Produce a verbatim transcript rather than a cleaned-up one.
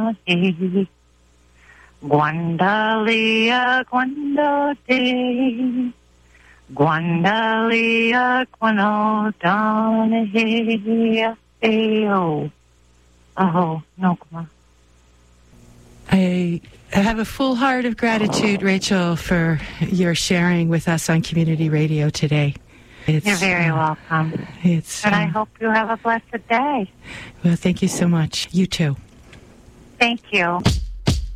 he. Guandalia, Guandate. Guandalia, Guanodonahia. Oh, oh, no, come on. I have a full heart of gratitude, Rachel, for your sharing with us on Community Radio today. It's, You're very uh, welcome. It's, and um, I hope you have a blessed day. Well, thank you so much. You too. Thank you.